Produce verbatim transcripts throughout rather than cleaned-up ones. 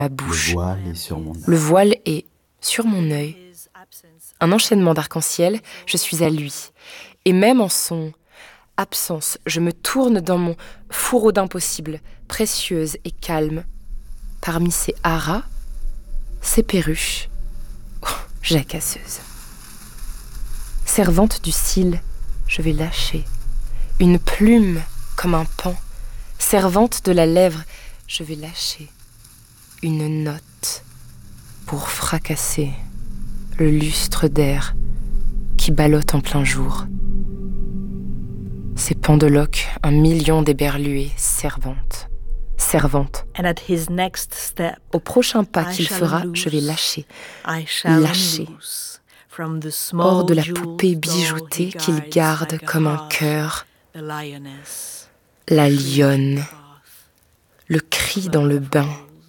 ma bouche. Le voile est sur mon œil. Le voile est sur mon œil. Un enchaînement d'arc-en-ciel, je suis à lui. Et même en son absence, je me tourne dans mon fourreau d'impossible, précieuse et calme. Parmi ces haras, ces perruches, oh, jacasseuse. Servante du cil, je vais lâcher. Une plume comme un pan. Servante de la lèvre, je vais lâcher. Une note pour fracasser le lustre d'air qui ballotte en plein jour. Ces pendeloques, un million d'éberluées, servantes, servantes. And at his next step, Au prochain pas I qu'il shall fera, loose, je vais lâcher, I shall lâcher, loose from the small hors de la jewels poupée doll bijoutée he qu'il guards garde like a comme un heart, cœur, the lioness, la lionne, le cri dans le bain,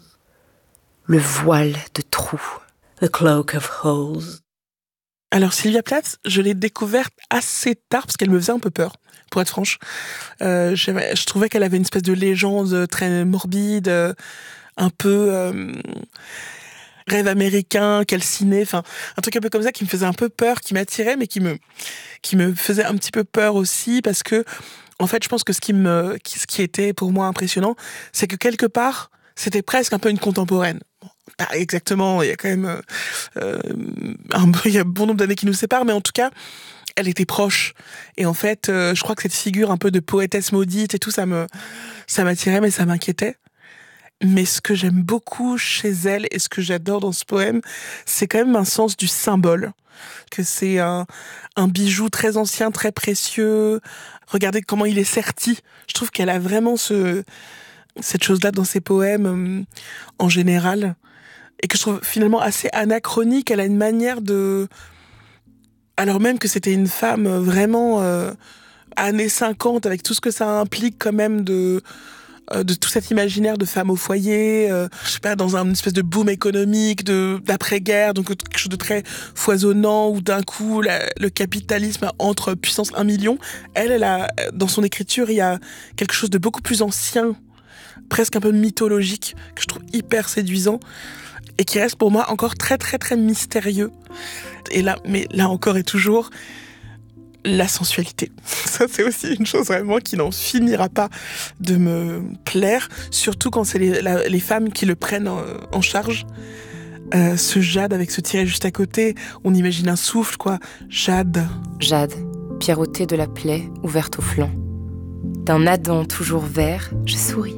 le voile de trou. the cloak of holes. Alors Sylvia Plath, je l'ai découverte assez tard parce qu'elle me faisait un peu peur, pour être franche. Euh, je trouvais qu'elle avait une espèce de légende très morbide, euh, un peu euh, rêve américain, calciné, enfin un truc un peu comme ça qui me faisait un peu peur, qui m'attirait, mais qui me qui me faisait un petit peu peur aussi parce que en fait, je pense que ce qui me ce qui était pour moi impressionnant, c'est que quelque part, c'était presque un peu une contemporaine. Bon, pas exactement, il y a quand même euh, un, il y a un bon nombre d'années qui nous séparent, mais en tout cas, elle était proche. Et en fait, euh, je crois que cette figure un peu de poétesse maudite et tout, ça me, ça m'attirait, mais ça m'inquiétait. Mais ce que j'aime beaucoup chez elle et ce que j'adore dans ce poème, c'est quand même un sens du symbole. Que c'est un, un bijou très ancien, très précieux. Regardez comment il est serti. Je trouve qu'elle a vraiment ce, cette chose-là dans ses poèmes euh, en général. Et que je trouve finalement assez anachronique. Elle a une manière de... Alors même que c'était une femme vraiment euh, années cinquante, avec tout ce que ça implique quand même de... de tout cet imaginaire de femme au foyer, euh, je sais pas, dans un espèce de boom économique de d'après-guerre, donc quelque chose de très foisonnant, où d'un coup la, le capitalisme entre puissance un million. Elle, elle a, dans son écriture, il y a quelque chose de beaucoup plus ancien, presque un peu mythologique, que je trouve hyper séduisant, et qui reste pour moi encore très très très mystérieux. Et là, mais là encore et toujours, la sensualité. Ça, c'est aussi une chose vraiment qui n'en finira pas de me plaire, surtout quand c'est les, la, les femmes qui le prennent en, en charge. Euh, ce jade avec ce tiret juste à côté, on imagine un souffle, quoi. Jade. Jade, pierrotée de la plaie ouverte au flanc. D'un Adam toujours vert, je souris.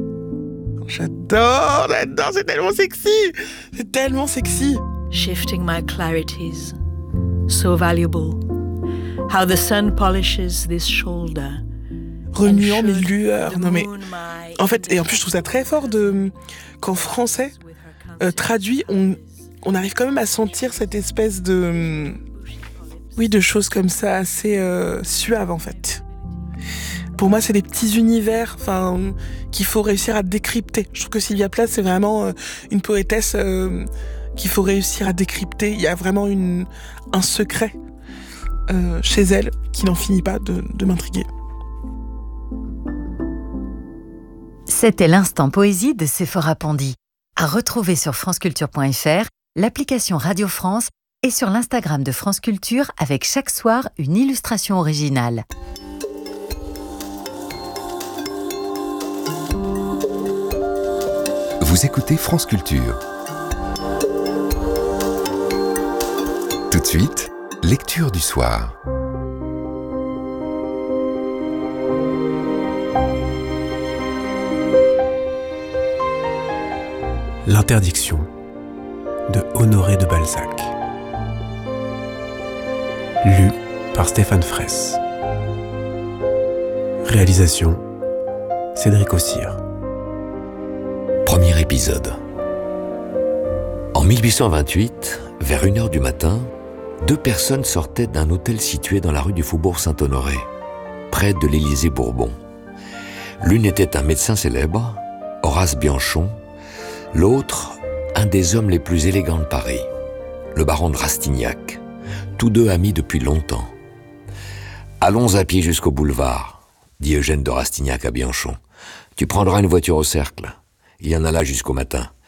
J'adore, j'adore, c'est tellement sexy. C'est tellement sexy. Shifting my clarities, so valuable. How the sun polishes this shoulder. Remuant mes lueurs. Non mais, en fait, et en plus je trouve ça très fort de qu'en français euh, traduit, on on arrive quand même à sentir cette espèce de oui de choses comme ça assez euh, suaves en fait. Pour moi, c'est des petits univers, enfin qu'il faut réussir à décrypter. Je trouve que Sylvia Plath, c'est vraiment euh, une poétesse euh, qu'il faut réussir à décrypter. Il y a vraiment une un secret. Euh, chez elle, qui n'en finit pas de, de m'intriguer. C'était l'instant poésie de Sephora Pandy. À retrouver sur franceculture point f r, l'application Radio France et sur l'Instagram de France Culture avec chaque soir une illustration originale. Vous écoutez France Culture. Tout de suite, lecture du soir. L'interdiction de Honoré de Balzac. Lu par Stéphane Fraisse. Réalisation Cédric Ossire. Premier épisode. En mille huit cent vingt-huit, vers une heure du matin, deux personnes sortaient d'un hôtel situé dans la rue du Faubourg Saint-Honoré, près de l'Élysée-Bourbon. L'une était un médecin célèbre, Horace Bianchon, l'autre, un des hommes les plus élégants de Paris, le baron de Rastignac, tous deux amis depuis longtemps. « Allons à pied jusqu'au boulevard, » dit Eugène de Rastignac à Bianchon. « Tu prendras une voiture au Cercle. Il y en a là jusqu'au matin.